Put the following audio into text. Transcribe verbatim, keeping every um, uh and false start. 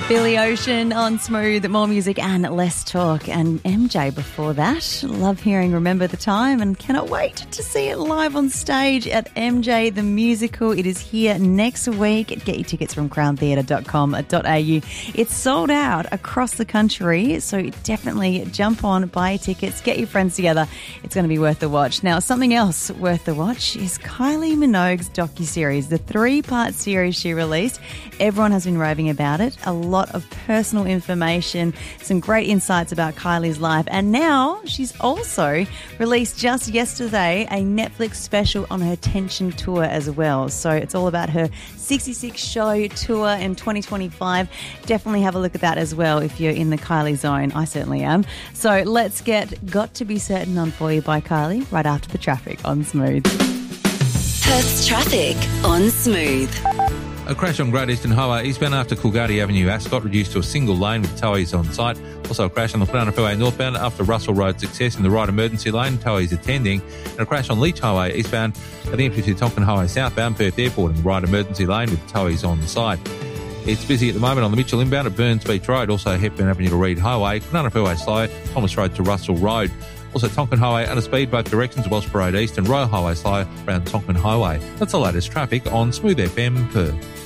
Billy Ocean on Smooth, more music and less talk. And M J before that. Love hearing Remember the Time and cannot wait to see it live on stage at M J the Musical. It is here next week. Get your tickets from crown theatre dot com dot a u. It's sold out across the country, so definitely jump on, buy your tickets, get your friends together. It's going to be worth the watch. Now, something else worth the watch is Kylie Minogue's docuseries, the three-part series she released. Everyone has been raving about it. A lot of personal information, some great insights about Kylie's life. And now she's also released just yesterday a Netflix special on her Tension tour as well. So it's all about her sixty-six show tour in twenty twenty-five. Definitely have a look at that as well if you're in the Kylie zone. I certainly am. So let's get Got to Be Certain on for you by Kylie right after the traffic on Smooth. Perth's traffic on Smooth. A crash on Great Eastern Highway eastbound after Coolgardie Avenue, Ascot, reduced to a single lane with towies on site. Also a crash on the Banana Freeway northbound after Russell Road Success in the right emergency lane, towies attending. And a crash on Leach Highway eastbound at the M fifty-two Tonkin Highway southbound, Perth Airport in the right emergency lane with towies on site. It's busy at the moment on the Mitchell inbound at Burns Beach Road, also Hepburn Avenue to Reed Highway, Banana Freeway slow, Thomas Road to Russell Road. Also Tonkin Highway under speed both directions, Welsh Road East and Royal Highway slow around Tonkin Highway. That's the latest traffic on Smooth F M Perth.